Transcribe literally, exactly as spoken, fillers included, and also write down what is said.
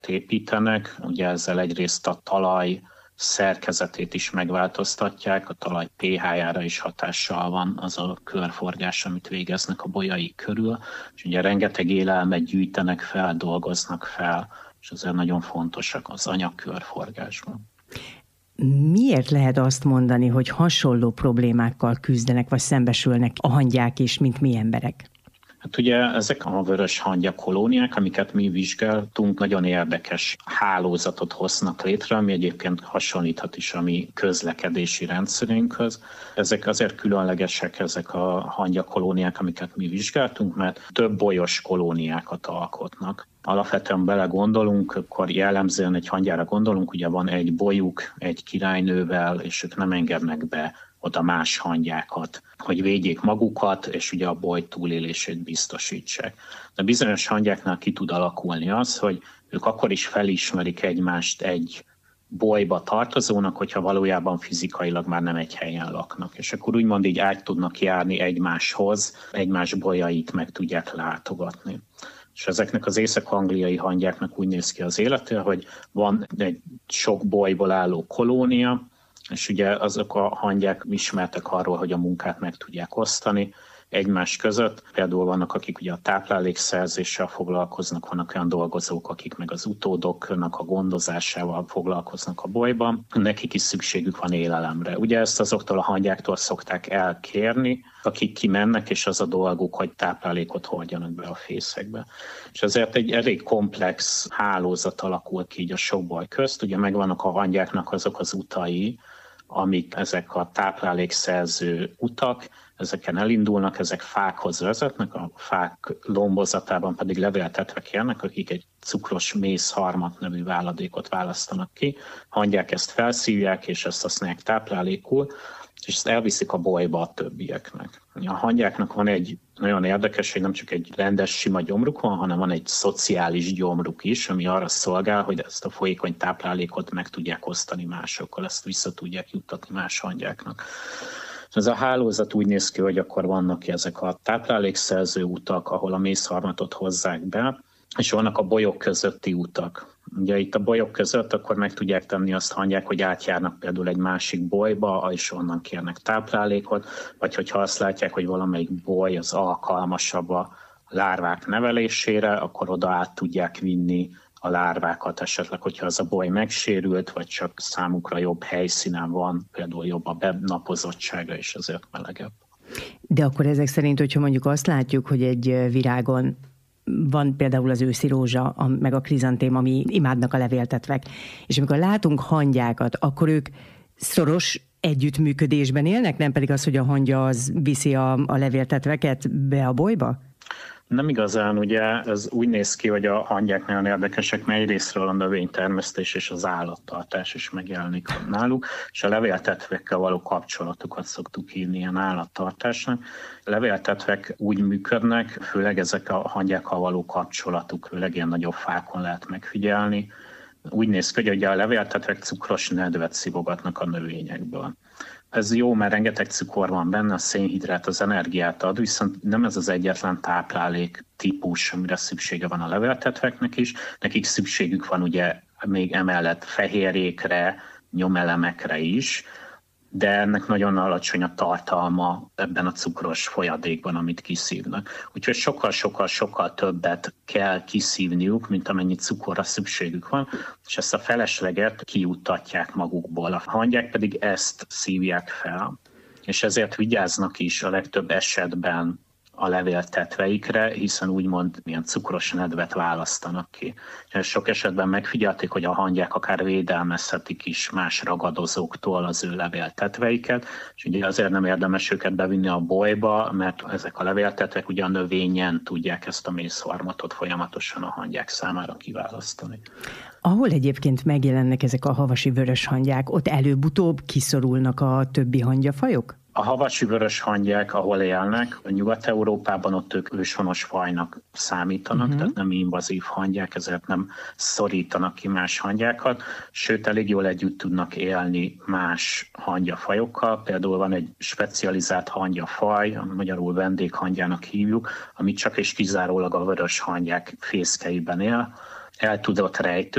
építenek, ugye ezzel egyrészt a talaj szerkezetét is megváltoztatják, a talaj pé há-jára is hatással van az a körforgás, amit végeznek a bolyai körül, és ugye rengeteg élelmet gyűjtenek fel, dolgoznak fel, és ezért nagyon fontosak az anyagkörforgásban. Miért lehet azt mondani, hogy hasonló problémákkal küzdenek, vagy szembesülnek a hangyák is, mint mi emberek? Hát ugye ezek a vörös hangya kolóniák, amiket mi vizsgáltunk, nagyon érdekes hálózatot hoznak létre, ami egyébként hasonlíthat is a mi közlekedési rendszerünkhöz. Ezek azért különlegesek, ezek a hangya kolóniák, amiket mi vizsgáltunk, mert több bolyos kolóniákat alkotnak. Alapvetően belegondolunk, akkor jellemzően egy hangyára gondolunk, ugye van egy bolyuk, egy királynővel, és ők nem engednek be oda más hangyákat, hogy védjék magukat, és ugye a boly túlélését biztosítsák. De bizonyos hangyáknál ki tud alakulni az, hogy ők akkor is felismerik egymást egy bolyba tartozónak, hogyha valójában fizikailag már nem egy helyen laknak. És akkor úgymond így át tudnak járni egymáshoz, egymás bolyait meg tudják látogatni. És ezeknek az észak-angliai hangyáknak úgy néz ki az élete, hogy van egy sok bolyból álló kolónia, és ugye azok a hangyák ismertek arról, hogy a munkát meg tudják osztani egymás között. Például vannak, akik ugye a táplálékszerzéssel foglalkoznak, vannak olyan dolgozók, akik meg az utódoknak a gondozásával foglalkoznak a bolyban. Nekik is szükségük van élelemre. Ugye ezt azoktól a hangyáktól szokták elkérni, akik kimennek, és az a dolguk, hogy táplálékot hordjanak be a fészekbe. És ezért egy elég komplex hálózat alakul ki így a sok boly közt. Ugye megvannak a hangyáknak azok az utai, amik ezek a táplálékszerző utak, ezeken elindulnak, ezek fákhoz vezetnek, a fák lombozatában pedig levéltetvek élnek, akik egy cukros mézharmat nevű váladékot választanak ki. Hangyák ezt felszívják, és ezt használják táplálékul, és ezt elviszik a bolyba a többieknek. A hangyáknak van egy nagyon érdekes, hogy nem csak egy rendes, sima gyomruk van, hanem van egy szociális gyomruk is, ami arra szolgál, hogy ezt a folyékony táplálékot meg tudják osztani másokkal, ezt vissza tudják juttatni más hangyáknak. Ez a hálózat úgy néz ki, hogy akkor vannak ezek a táplálékszerző utak, ahol a mézharmatot hozzák be, és vannak a bolyok közötti utak. Ugye itt a bolyok között akkor meg tudják tenni azt hangyák, hogy átjárnak például egy másik bolyba, és onnan kérnek táplálékot, vagy hogyha azt látják, hogy valamelyik boly az alkalmasabb a lárvák nevelésére, akkor oda át tudják vinni a lárvákat, esetleg, hogyha az a boly megsérült, vagy csak számukra jobb helyszínen van, például jobb a benapozottsága, és ezért melegebb. De akkor ezek szerint, hogyha mondjuk azt látjuk, hogy egy virágon van például az őszi rózsa, meg a krizantém, ami imádnak a levéltetvek, és amikor látunk hangyákat, akkor ők szoros együttműködésben élnek, nem pedig az, hogy a hangya az viszi a, a levéltetveket be a bolyba? Nem igazán, ugye ez úgy néz ki, hogy a hangyák nagyon érdekesek, mert egyrésztről a növénytermesztés és az állattartás is megjelenik náluk, és a levéltetvekkel való kapcsolatukat szoktuk hívni ilyen állattartásnak. A levéltetvek úgy működnek, főleg ezek a hangyákkal való kapcsolatuk, főleg ilyen nagyobb fákon lehet megfigyelni. Úgy néz ki, hogy ugye a levéltetvek cukros nedvet szivogatnak a növényekből. Ez jó, mert rengeteg cukor van benne, a szénhidrát az energiát ad, viszont nem ez az egyetlen táplálék típus, amire szüksége van a levéltetveknek is. Nekik szükségük van ugye még emellett fehérjékre, nyomelemekre is, de ennek nagyon alacsony a tartalma ebben a cukros folyadékban, amit kiszívnak. Úgyhogy sokkal-sokkal-sokkal többet kell kiszívniuk, mint amennyi cukorra szükségük van, és ezt a felesleget kijuttatják magukból. A hangyák pedig ezt szívják fel, és ezért vigyáznak is a legtöbb esetben a levéltetveikre, hiszen úgymond milyen cukros nedvet választanak ki. Sok esetben megfigyelték, hogy a hangyák akár védelmezhetik is más ragadozóktól az ő levéltetveiket, és ugye azért nem érdemes őket bevinni a bolyba, mert ezek a levéltetvek ugye a növényen tudják ezt a mézharmatot folyamatosan a hangyák számára kiválasztani. Ahol egyébként megjelennek ezek a havasi vörös hangyák, ott előbb-utóbb kiszorulnak a többi hangyafajok? A havasi vörös hangyák, ahol élnek, a Nyugat-Európában ott ők őshonos fajnak számítanak, uh-huh. tehát nem invazív hangyák, ezért nem szorítanak ki más hangyákat, sőt elég jól együtt tudnak élni más hangyafajokkal. Például van egy specializált hangyafaj, ami magyarul vendéghangyának hívjuk, ami csak és kizárólag a vörös hangyák fészkeiben él. el tudott rejtőzni,